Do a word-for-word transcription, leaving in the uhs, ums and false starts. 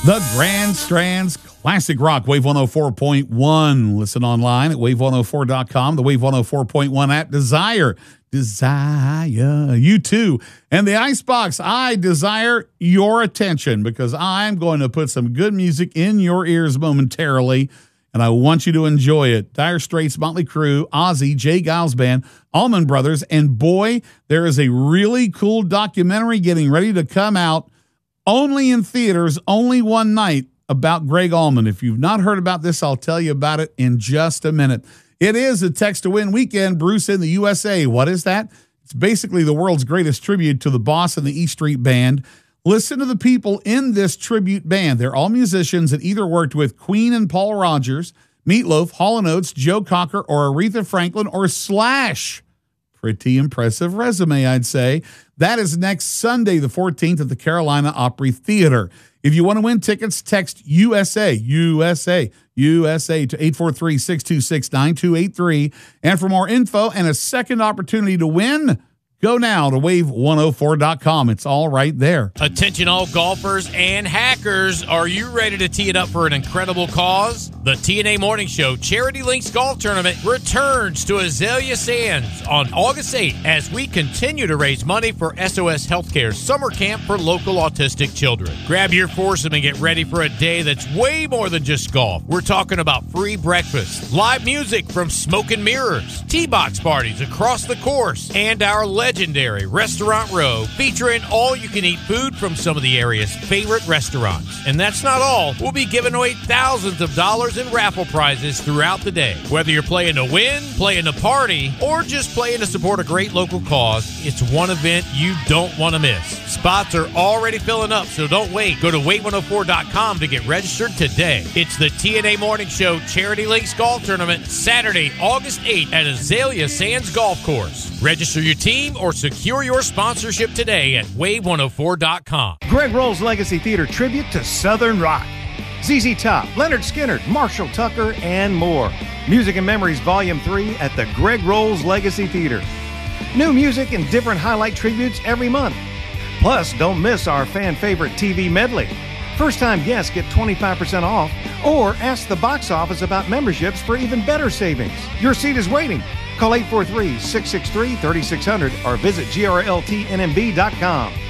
The Grand Strands Classic Rock, Wave one oh four point one. Listen online at wave one oh four dot com, the Wave one oh four point one app. Desire, desire you too. And the Icebox, I desire your attention because I'm going to put some good music in your ears momentarily, and I want you to enjoy it. Dire Straits, Motley Crue, Ozzy, Jay Giles Band, Allman Brothers, and boy, there is a really cool documentary getting ready to come out only in theaters, only one night, about Gregg Allman. If you've not heard about this, I'll tell you about it in just a minute. It is a Text to Win weekend. Bruce in the U S A. What is that? It's basically the world's greatest tribute to the boss and the E Street Band. Listen to the people in this tribute band. They're all musicians that either worked with Queen and Paul Rogers, Meatloaf, Hall and Oates, Joe Cocker, or Aretha Franklin, or Slash. Pretty impressive resume, I'd say. That is next Sunday, the fourteenth, at the Carolina Opry Theater. If you want to win tickets, text U S A, U S A, U S A to eight four three, six two six, nine two eight three. And for more info and a second opportunity to win, go now to wave one oh four dot com. It's all right there. Attention all golfers and hackers. Are you ready to tee it up for an incredible cause? The T N A Morning Show Charity Links Golf Tournament returns to Azalea Sands on August eighth as we continue to raise money for S O S Healthcare Summer Camp for local autistic children. Grab your foursome and get ready for a day that's way more than just golf. We're talking about free breakfast, live music from Smoke and Mirrors, tee box parties across the course, and our legendary Restaurant Row featuring all-you-can-eat food from some of the area's favorite restaurants. And that's not all. We'll be giving away thousands of dollars in raffle prizes throughout the day. Whether you're playing to win, playing to party, or just playing to support a great local cause, it's one event you don't want to miss. Spots are already filling up, so don't wait. Go to wave one oh four dot com to get registered today. It's the T N A Morning Show Charity Links Golf Tournament, Saturday, August eighth at Azalea Sands Golf Course. Register your team or secure your sponsorship today at wave one oh four dot com. Greg Rolls Legacy Theater tribute to Southern Rock. Z Z Top, Leonard Skinner, Marshall Tucker, and more. Music and Memories Volume three at the Greg Rolls Legacy Theater. New music and different highlight tributes every month. Plus, don't miss our fan favorite T V medley. First-time guests get twenty-five percent off, or ask the box office about memberships for even better savings. Your seat is waiting. Call eight four three, six six three, three six zero zero or visit G R L T N M B dot com.